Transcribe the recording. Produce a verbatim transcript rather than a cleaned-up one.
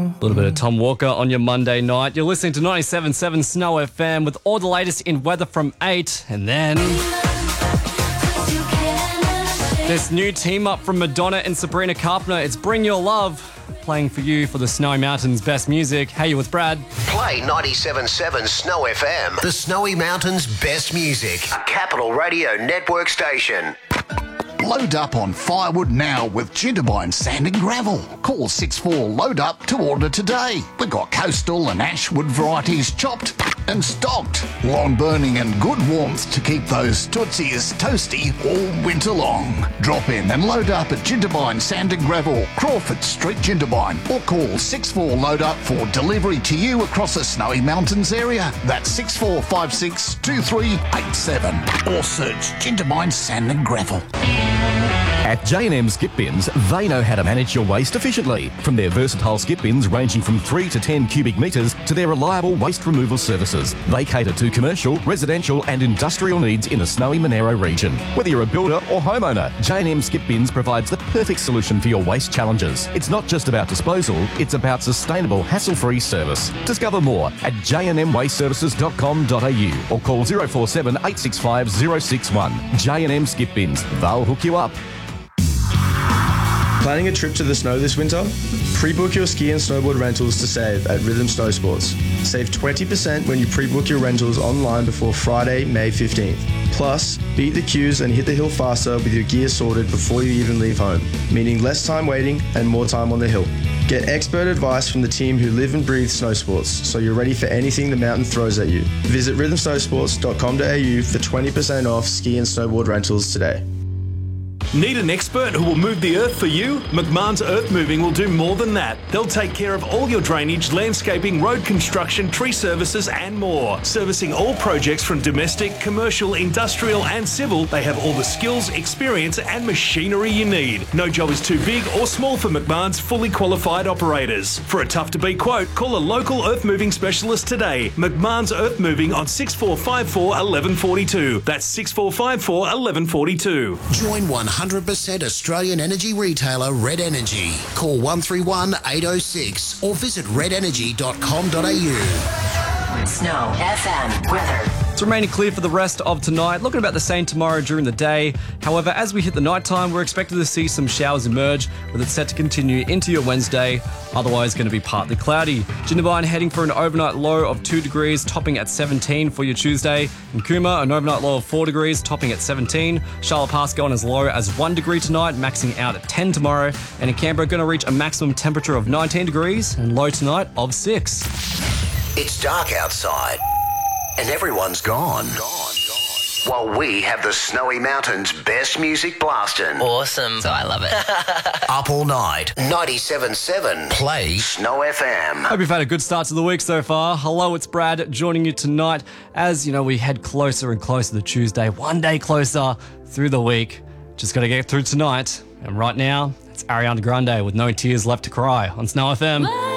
A little bit of Tom Walker on your Monday night. You're listening to ninety-seven point seven Snow F M with all the latest in weather from eight. And then this new team up from Madonna and Sabrina Carpenter. It's Bring Your Love, playing for you for the Snowy Mountains best music. Hey, you with Brad. Play ninety-seven point seven Snow F M, the Snowy Mountains best music. A Capital Radio Network station. Load up on firewood now with Ginterbine Sand and Gravel. Call six four load up to order today. We've got coastal and ashwood varieties chopped and stocked. Long burning and good warmth to keep those tootsies toasty all winter long. Drop in and load up at Ginterbine Sand and Gravel, Crawford Street, Ginterbine, or call six four load up for delivery to you across the Snowy Mountains area. That's six four five six two three eight seven, or search Ginterbine Sand and Gravel. At J and M Skip Bins, they know how to manage your waste efficiently. From their versatile skip bins ranging from three to ten cubic metres to their reliable waste removal services, they cater to commercial, residential and industrial needs in the snowy Monaro region. Whether you're a builder or homeowner, J and M Skip Bins provides the perfect solution for your waste challenges. It's not just about disposal, it's about sustainable, hassle-free service. Discover more at j n m waste services dot com dot a u or call zero four seven eight six five zero six one. J and M Skip Bins, they'll hook you up. Planning a trip to the snow this winter? Pre-book your ski and snowboard rentals to save at Rhythm Snow Sports. Save twenty percent when you pre-book your rentals online before Friday, May fifteenth. Plus, beat the queues and hit the hill faster with your gear sorted before you even leave home, meaning less time waiting and more time on the hill. Get expert advice from the team who live and breathe snow sports, so you're ready for anything the mountain throws at you. Visit rhythm snow sports dot com dot a u for twenty percent off ski and snowboard rentals today. Need an expert who will move the earth for you? McMahon's Earth Moving will do more than that. They'll take care of all your drainage, landscaping, road construction, tree services and more. Servicing all projects from domestic, commercial, industrial and civil, they have all the skills, experience and machinery you need. No job is too big or small for McMahon's fully qualified operators. For a tough-to-beat quote, call a local earth moving specialist today. McMahon's Earth Moving on six four five four, one one four two. That's six four five four, one one four two. Join one hundred percent Australian energy retailer Red Energy. Call one three one, eight oh six or visit red energy dot com dot a u. Snow F M weather. It's remaining clear for the rest of tonight. Looking about the same tomorrow during the day. However, as we hit the nighttime, we're expected to see some showers emerge, with it set to continue into your Wednesday. Otherwise, going to be partly cloudy. Ginterbine heading for an overnight low of two degrees, topping at seventeen for your Tuesday. In Cooma, an overnight low of four degrees, topping at seventeen. Charlotte Pass going as low as one degree tonight, maxing out at ten tomorrow. And in Canberra, going to reach a maximum temperature of nineteen degrees and low tonight of six. It's dark outside and everyone's gone. Gone, gone. While we have the Snowy Mountains best music blasting. Awesome. So I love it. Up all night. ninety-seven point seven. Play Snow F M. Hope you've had a good start to the week so far. Hello, it's Brad joining you tonight as, you know, we head closer and closer to Tuesday, one day closer through the week. Just got to get through tonight. And right now, it's Ariana Grande with No Tears Left to Cry on Snow F M.